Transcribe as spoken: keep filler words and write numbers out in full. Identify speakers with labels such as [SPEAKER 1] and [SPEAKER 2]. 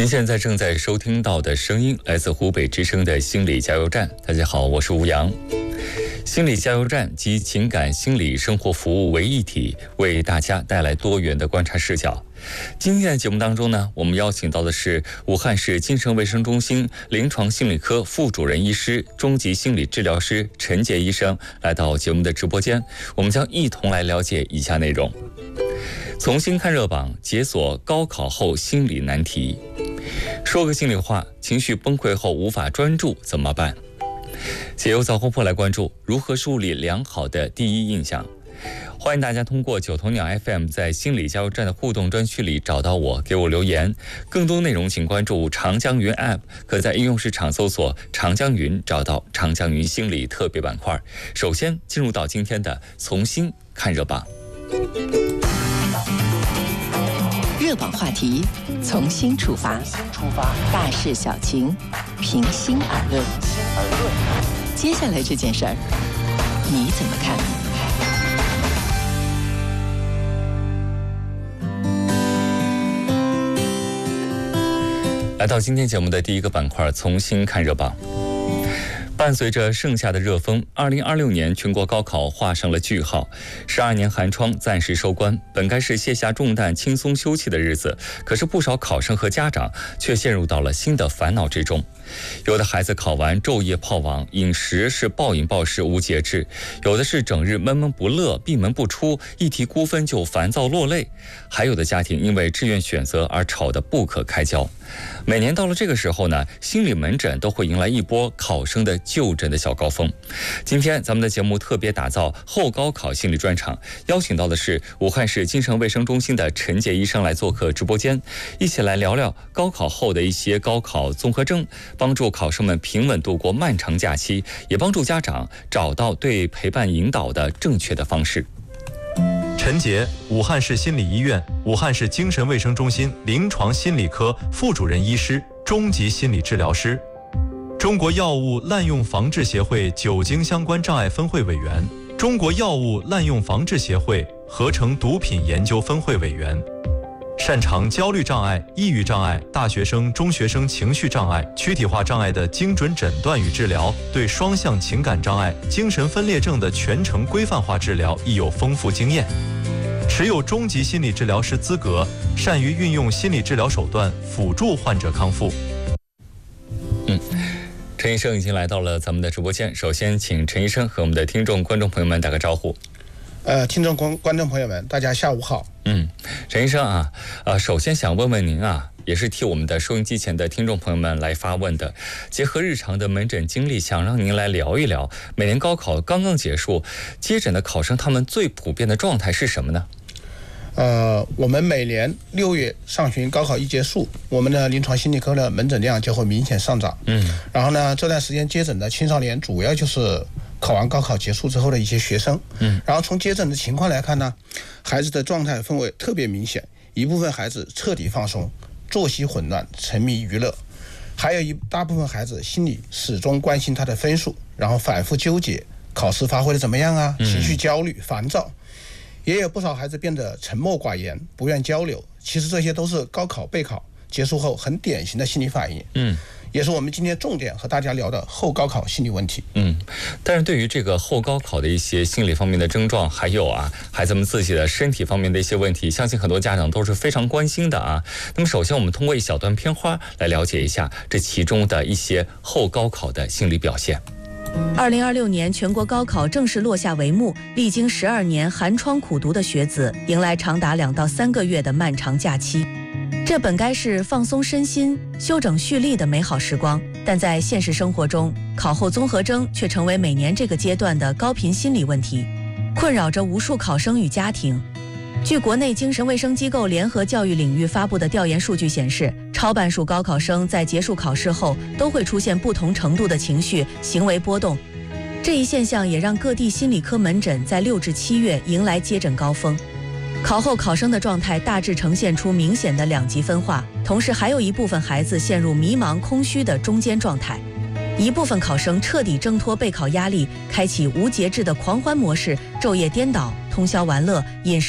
[SPEAKER 1] 您现在正在收听到的声音来自湖北之声的心理加油站。大家好，我是吴阳。心理加油站集情感、心理、生活服务为一体，为大家带来多元的观察视角。今天的节目当中呢，我们邀请到的是武汉市精神卫生中心临床心理科副主任医师、中级心理治疗师陈杰医生来到节目的直播间，我们将一同来了解以下内容。重新看热榜，解锁高考后心理难题。说个心里话，情绪崩溃后无法专注怎么办？解忧早活铺来关注如何树立良好的第一印象。欢迎大家通过九头鸟 F M 在心理加油站的互动专区里找到我，给我留言。更多内容请关注长江云 App， 可在应用市场搜索长江云，找到长江云心理特别板块。首先进入到今天的重新看热榜。
[SPEAKER 2] 热榜话题，从新出发，大事小情，平心而论。接下来这件事儿，你怎么看？
[SPEAKER 1] 来到今天节目的第一个板块，重新看热榜。伴随着盛夏的热风，二零二六年全国高考画上了句号，十二年寒窗暂时收官。本该是卸下重担、轻松休憩的日子，可是不少考生和家长却陷入到了新的烦恼之中。有的孩子考完昼夜泡网，饮食是暴饮暴食无节制；有的是整日闷闷不乐，闭门不出，一提估分就烦躁落泪；还有的家庭因为志愿选择而吵得不可开交。每年到了这个时候呢，心理门诊都会迎来一波考生的就诊的小高峰。今天咱们的节目特别打造后高考心理专场，邀请到的是武汉市精神卫生中心的陈杰医生来做客直播间，一起来聊聊高考后的一些高考综合征，帮助考生们平稳度过漫长假期，也帮助家长找到对陪伴引导的正确的方式。
[SPEAKER 3] 陈杰，武汉市心理医院、武汉市精神卫生中心临床心理科副主任医师、中级心理治疗师，中国药物滥用防治协会酒精相关障碍分会委员，中国药物滥用防治协会合成毒品研究分会委员，擅长焦虑障碍、抑郁障碍、大学生、中学生情绪障碍、躯体化障碍的精准诊断与治疗，对双向情感障碍、精神分裂症的全程规范化治疗亦有丰富经验，持有中级心理治疗师资格，善于运用心理治疗手段辅助患者康复。
[SPEAKER 1] 嗯，陈医生已经来到了咱们的直播间，首先请陈医生和我们的听众观众朋友们打个招呼。
[SPEAKER 4] 呃，听众观观众朋友们，大家下午好。
[SPEAKER 1] 嗯，陈医生啊，呃，首先想问问您啊，也是替我们的收音机前的听众朋友们来发问的。结合日常的门诊经历，想让您来聊一聊，每年高考刚刚结束，接诊的考生他们最普遍的状态是什么呢？
[SPEAKER 4] 呃，我们每年六月上旬高考一结束，我们的临床心理科的门诊量就会明显上涨。嗯，然后呢，这段时间接诊的青少年主要就是考完高考结束之后的一些学生。嗯，然后从接诊的情况来看呢，孩子的状态氛围特别明显，一部分孩子彻底放松，作息混乱，沉迷娱乐；还有一大部分孩子心里始终关心他的分数，然后反复纠结考试发挥的怎么样啊，情绪焦虑、烦躁。也有不少孩子变得沉默寡言，不愿交流。其实这些都是高考备考结束后很典型的心理反应。嗯，也是我们今天重点和大家聊的后高考心理问题。
[SPEAKER 1] 嗯，但是对于这个后高考的一些心理方面的症状，还有啊孩子们自己的身体方面的一些问题，相信很多家长都是非常关心的啊。那么首先我们通过一小段片花来了解一下这其中的一些后高考的心理表现。
[SPEAKER 5] 二零二六年全国高考正式落下帷幕，历经十二年寒窗苦读的学子，迎来长达两到三个月的漫长假期。这本该是放松身心、休整蓄力的美好时光，但在现实生活中，考后综合征却成为每年这个阶段的高频心理问题，困扰着无数考生与家庭。据国内精神卫生机构联合教育领域发布的调研数据显示，超半数高考生在结束考试后都会出现不同程度的情绪、行为波动。这一现象也让各地心理科门诊在六至七月迎来接诊高峰。考后考生的状态大致呈现出明显的两极分化，同时还有一部分孩子陷入迷茫空虚的中间状态。一部分考生彻底挣脱备考压力，开启无节制的狂欢模式，昼夜颠倒，通宵玩乐，饮食